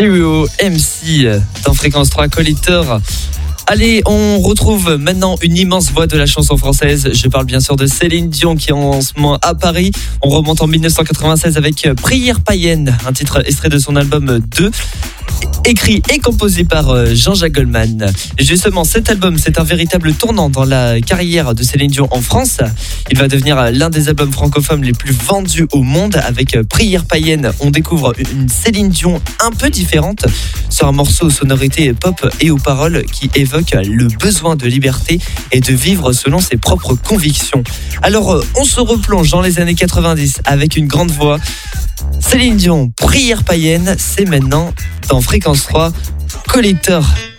Stereo MC dans Fréquence 3 Collector. Allez, on retrouve maintenant une immense voix de la chanson française. Je parle bien sûr de Céline Dion qui est en ce moment à Paris. On remonte en 1996 avec Prière païenne, un titre extrait de son album 2. Écrit et composé par Jean-Jacques Goldman. Et justement, cet album, c'est un véritable tournant dans la carrière de Céline Dion en France. Il va devenir l'un des albums francophones les plus vendus au monde. Avec Prière païenne, on découvre une Céline Dion un peu différente sur un morceau aux sonorités pop et aux paroles qui évoquent le besoin de liberté et de vivre selon ses propres convictions. Alors, on se replonge dans les années 90 avec une grande voix. Céline Dion, Prière païenne, c'est maintenant dans Fréquence 3 Collector.